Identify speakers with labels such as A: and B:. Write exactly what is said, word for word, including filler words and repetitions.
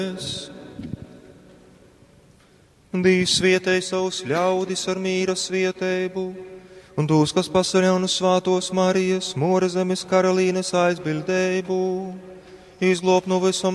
A: Dievs svietēja savus ļaudis ar mīra svietēbu, un tūs, kas pasaļaunu svātos Marijas, Mūra zemes karalīnes aizbildēbu, izglāb no visam